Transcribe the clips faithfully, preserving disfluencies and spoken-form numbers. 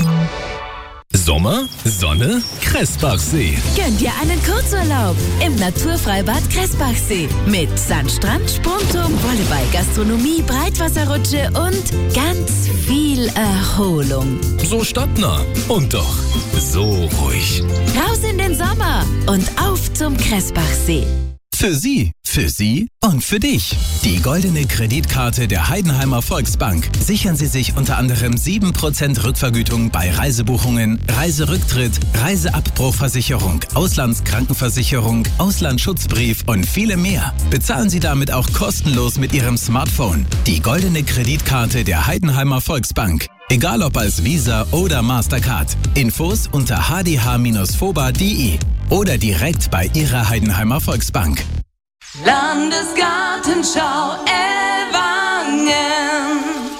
Sommer, Sonne, Kressbachsee. Gönn dir einen Kurzurlaub im Naturfreibad Kressbachsee. Mit Sandstrand, Sprungturm, Volleyball, Gastronomie, Breitwasserrutsche und ganz viel Erholung. So stadtnah und doch so ruhig. Raus in den Sommer und auf zum Kressbachsee. Für Sie, für Sie und für dich. Die goldene Kreditkarte der Heidenheimer Volksbank. Sichern Sie sich unter anderem sieben Prozent Rückvergütung bei Reisebuchungen, Reiserücktritt, Reiseabbruchversicherung, Auslandskrankenversicherung, Auslandsschutzbrief und viele mehr. Bezahlen Sie damit auch kostenlos mit Ihrem Smartphone. Die goldene Kreditkarte der Heidenheimer Volksbank. Egal ob als Visa oder Mastercard. Infos unter h d h Bindestrich foba punkt d e oder direkt bei Ihrer Heidenheimer Volksbank. Landesgartenschau Ellwangen.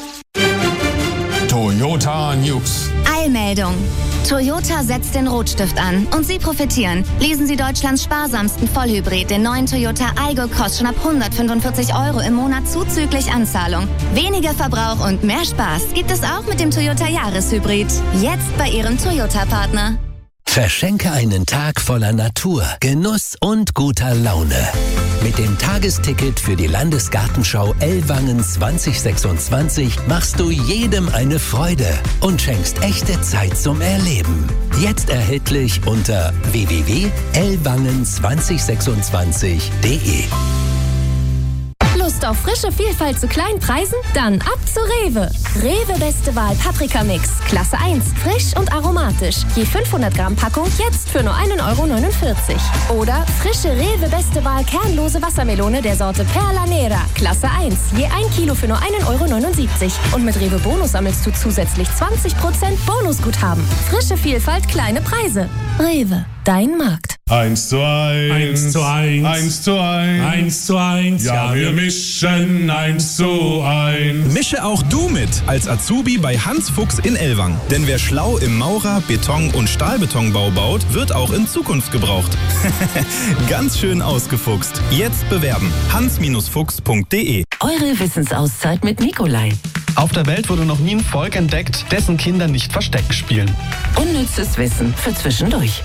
Toyota News. Eilmeldung. Toyota setzt den Rotstift an und Sie profitieren. Lesen Sie Deutschlands sparsamsten Vollhybrid, den neuen Toyota Aygo Cross, schon ab hundertfünfundvierzig Euro im Monat zuzüglich Anzahlung. Weniger Verbrauch und mehr Spaß gibt es auch mit dem Toyota Jahreshybrid. Jetzt bei Ihrem Toyota-Partner. Verschenke einen Tag voller Natur, Genuss und guter Laune. Mit dem Tagesticket für die Landesgartenschau Ellwangen zwanzig sechsundzwanzig machst du jedem eine Freude und schenkst echte Zeit zum Erleben. Jetzt erhältlich unter w w w punkt ellwangen zwanzig sechsundzwanzig punkt d e. Lust auf frische Vielfalt zu kleinen Preisen? Dann ab zu Rewe. Rewe Beste Wahl Paprika-Mix. Klasse eins. Frisch und aromatisch. Je fünfhundert Gramm Packung jetzt für nur ein Euro neunundvierzig. Oder frische Rewe Beste Wahl kernlose Wassermelone der Sorte Perla Nera. Klasse eins. Je ein Kilo für nur ein Euro neunundsiebzig. Und mit Rewe Bonus sammelst du zusätzlich zwanzig Prozent Bonusguthaben. Frische Vielfalt, kleine Preise. Rewe. Dein Markt. Eins zu eins. Eins zu eins. Eins zu eins. Eins zu eins. Ja, wir mischen eins zu eins. Mische auch du mit als Azubi bei Hans Fuchs in Ellwangen. Denn wer schlau im Maurer-, Beton- und Stahlbetonbau baut, wird auch in Zukunft gebraucht. Ganz schön ausgefuchst. Jetzt bewerben. hans Fuchs punkt d e. Eure Wissensauszeit mit Nikolai. Auf der Welt wurde noch nie ein Volk entdeckt, dessen Kinder nicht Versteck spielen. Unnützes Wissen für zwischendurch.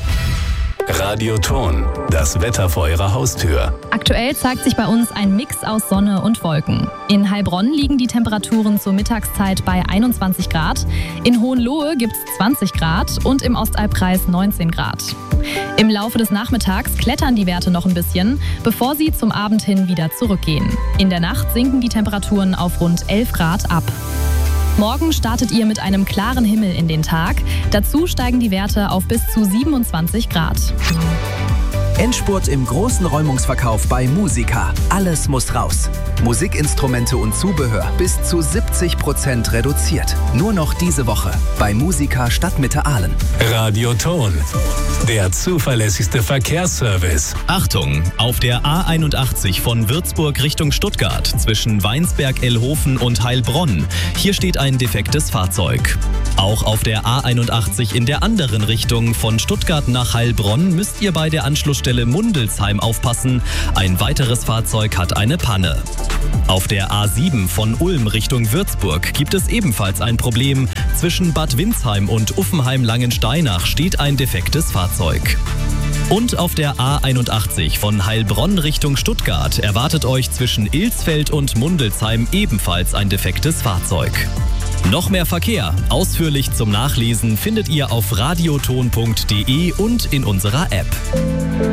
Radioton, das Wetter vor Ihrer Haustür. Aktuell zeigt sich bei uns ein Mix aus Sonne und Wolken. In Heilbronn liegen die Temperaturen zur Mittagszeit bei einundzwanzig Grad, in Hohenlohe gibt es zwanzig Grad und im Ostalbkreis neunzehn Grad. Im Laufe des Nachmittags klettern die Werte noch ein bisschen, bevor sie zum Abend hin wieder zurückgehen. In der Nacht sinken die Temperaturen auf rund elf Grad ab. Morgen startet ihr mit einem klaren Himmel in den Tag. Dazu steigen die Werte auf bis zu siebenundzwanzig Grad. Endspurt im großen Räumungsverkauf bei Musica. Alles muss raus. Musikinstrumente und Zubehör bis zu siebzig Prozent reduziert. Nur noch diese Woche bei Musica Stadtmitte Aalen. Radioton, der zuverlässigste Verkehrsservice. Achtung, auf der A einundachtzig von Würzburg Richtung Stuttgart zwischen Weinsberg-Ellhofen und Heilbronn. Hier steht ein defektes Fahrzeug. Auch auf der A einundachtzig in der anderen Richtung von Stuttgart nach Heilbronn müsst ihr bei der Anschlussstelle Mundelsheim aufpassen. Ein weiteres Fahrzeug hat eine Panne. Auf der A sieben von Ulm Richtung Würzburg gibt es ebenfalls ein Problem. Zwischen Bad Windsheim und Uffenheim-Langensteinach steht ein defektes Fahrzeug. Und auf der A einundachtzig von Heilbronn Richtung Stuttgart erwartet euch zwischen Ilsfeld und Mundelsheim ebenfalls ein defektes Fahrzeug. Noch mehr Verkehr, ausführlich zum Nachlesen, findet ihr auf radioton punkt d e und in unserer App.